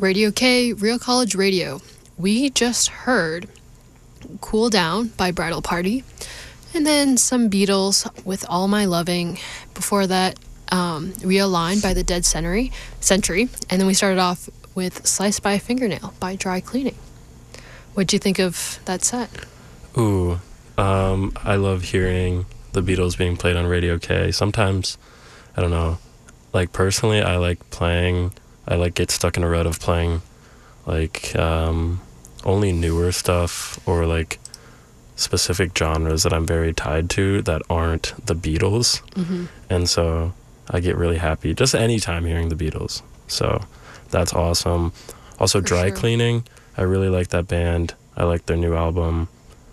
Radio K, Real College Radio. We just heard Cool Down by Bridal Party, and then some Beatles with All My Loving. Before that, Realign by the Dead Century, and then we started off with Sliced by a Fingernail by Dry Cleaning. What'd you think of that set? Ooh, I love hearing the Beatles being played on Radio K. Sometimes, I don't know, like personally, I like get stuck in a rut of playing like only newer stuff or like specific genres that I'm very tied to that aren't the Beatles. Mm-hmm. And so I get really happy just anytime hearing the Beatles. So that's awesome. Also, For Dry sure. Cleaning, I really like that band. I like their new album.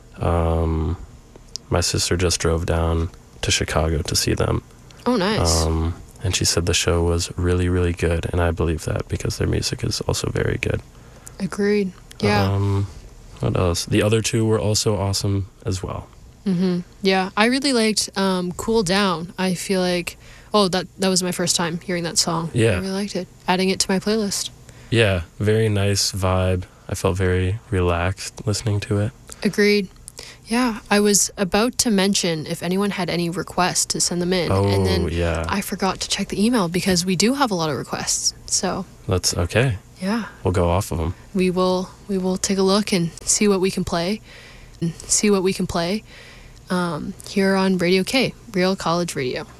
My sister just drove down to Chicago to see them. Oh, nice. And she said the show was really, really good, and I believe that because their music is also very good. Agreed. Yeah. What else? The other two were also awesome as well. Mm-hmm. Yeah, I really liked Cool Down. I feel like, that was my first time hearing that song. Yeah. I really liked it. Adding it to my playlist. Yeah, very nice vibe. I felt very relaxed listening to it. Agreed. Yeah, I was about to mention if anyone had any requests to send them in. And then Yeah. I forgot to check the email because we do have a lot of requests. So, That's okay. yeah, We'll go off of them. we will take a look and see what we can play. Here on Radio K, Real College Radio.